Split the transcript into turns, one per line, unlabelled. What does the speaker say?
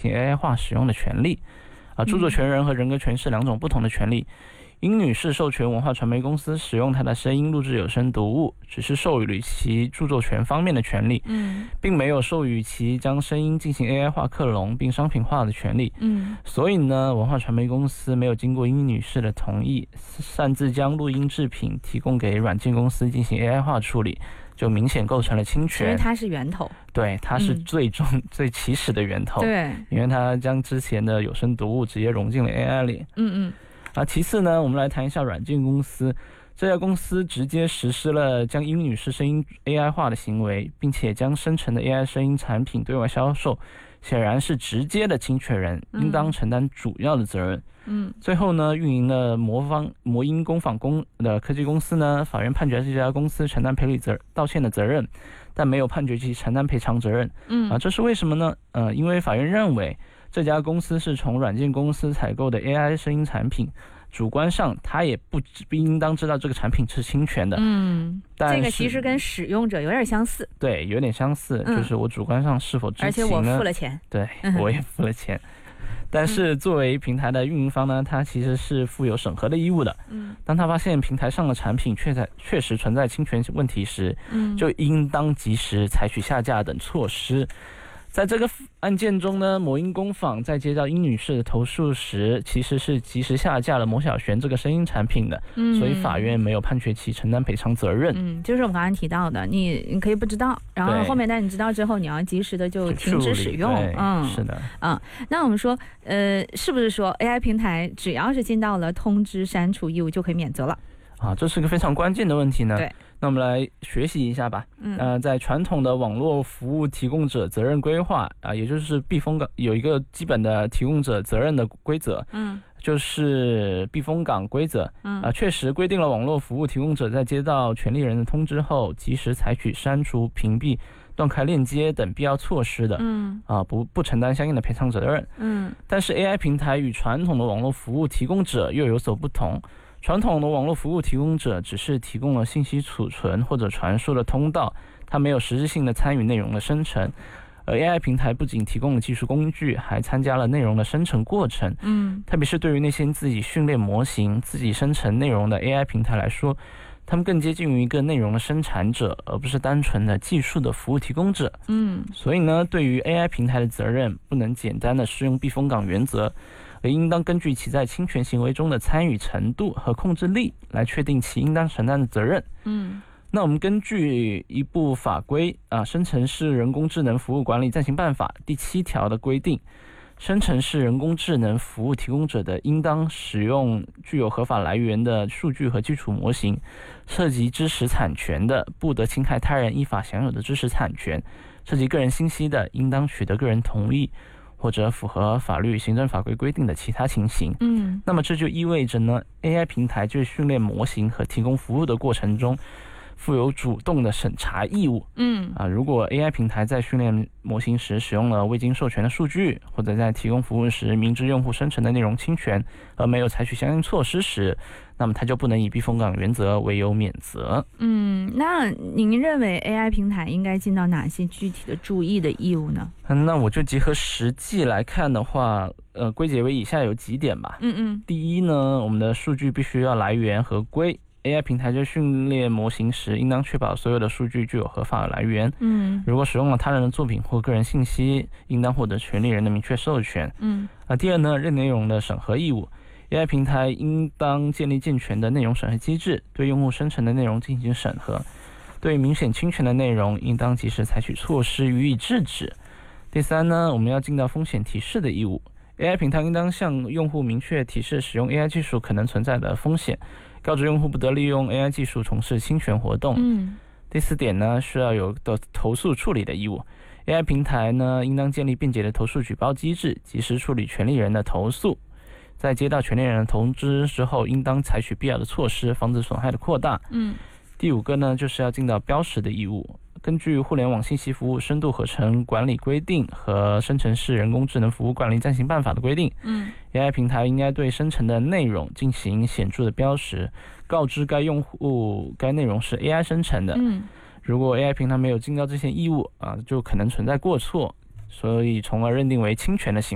行 AI 化使用的权利。著作权人和人格权是两种不同的权利。殷女士授权文化传媒公司使用她的声音录制有声读物，只是授予其著作权方面的权利，并没有授予其将声音进行 AI 化克隆并商品化的权利。所以呢，文化传媒公司没有经过殷女士的同意，擅自将录音制品提供给软件公司进行 AI 化处理，就明显构成了侵权。
因为它是源头，
对，它是最起始的源头。
对，
因为它将之前的有声读物直接融进了 AI 里。其次呢，我们来谈一下软件公司。这家公司直接实施了将殷女士声音 AI 化的行为，并且将生成的 AI 声音产品对外销售，显然是直接的侵权人，应当承担主要的责任。最后呢，运营了魔音工坊的科技公司呢，法院判决这家公司承担赔礼道歉的责任，但没有判决其承担赔偿责任。这是为什么呢？因为法院认为这家公司是从软件公司采购的 AI 声音产品，主观上他也不应当知道这个产品是侵权的。但
这个其实跟使用者有点相似。
对，有点相似，就是我主观上是否知情呢？
而且我付了钱。对，
我也付了钱。但是作为平台的运营方呢，它其实是负有审核的义务的。当他发现平台上的产品确实存在侵权问题时，就应当及时采取下架等措施。在这个案件中呢，魔音工坊在接到殷女士的投诉时，其实是及时下架了魔小璇这个声音产品的，所以法院没有判决其承担赔偿责任。
就是我刚刚提到的，你可以不知道，然后后面但你知道之后，你要及时的就停止使用。
是的。
那我们说，是不是说 AI 平台只要是尽到了通知删除义务就可以免责了？
这是个非常关键的问题呢。
对。
那我们来学习一下吧。在传统的网络服务提供者责任规划也就是避风港有一个基本的提供者责任的规则，就是避风港规则。确实规定了网络服务提供者在接到权利人的通知后，及时采取删除、屏蔽、断开链接等必要措施的。不承担相应的赔偿责任。但是 AI 平台与传统的网络服务提供者又有所不同。传统的网络服务提供者只是提供了信息储存或者传输的通道，它没有实质性的参与内容的生成。而 AI 平台不仅提供了技术工具，还参加了内容的生成过程。特别是对于那些自己训练模型、自己生成内容的 AI 平台来说，他们更接近于一个内容的生产者，而不是单纯的技术的服务提供者。所以呢，对于 AI 平台的责任，不能简单的适用避风港原则，而应当根据其在侵权行为中的参与程度和控制力来确定其应当承担的责任。那我们根据一部法规生成式人工智能服务管理暂行办法第7条的规定，生成式人工智能服务提供者的应当使用具有合法来源的数据和基础模型，涉及知识产权的，不得侵害他人依法享有的知识产权，涉及个人信息的，应当取得个人同意，或者符合法律、行政法规规定的其他情形。那么这就意味着呢 ，AI 平台在训练模型和提供服务的过程中，负有主动的审查义务。如果 AI 平台在训练模型时使用了未经授权的数据，或者在提供服务时明知用户生成的内容侵权而没有采取相应措施时，那么它就不能以避风港原则为由免责。
那您认为 AI 平台应该尽到哪些具体的注意的义务呢？
那我就结合实际来看的话，归结为以下有几点吧。第一呢，我们的数据必须要来源合规。AI 平台在训练模型时，应当确保所有的数据具有合法的来源。如果使用了他人的作品或个人信息，应当获得权利人的明确授权。第二呢，内容的审核义务。AI 平台应当建立健全的内容审核机制，对用户生成的内容进行审核。对明显侵权的内容，应当及时采取措施予以制止。第三呢，我们要尽到风险提示的义务。AI 平台应当向用户明确提示使用 AI 技术可能存在的风险，告知用户不得利用 AI 技术从事侵权活动。第四点呢，是要有的投诉处理的义务。AI 平台呢，应当建立便捷的投诉举报机制，及时处理权利人的投诉。在接到权利人的通知之后，应当采取必要的措施，防止损害的扩大。第五个呢，就是要尽到标识的义务。根据互联网信息服务深度合成管理规定和生成式人工智能服务管理暂行办法的规定，AI 平台应该对生成的内容进行显著的标识，告知该用户该内容是 AI 生成的。如果 AI 平台没有尽到这些义务就可能存在过错，所以从而认定为侵权的行为。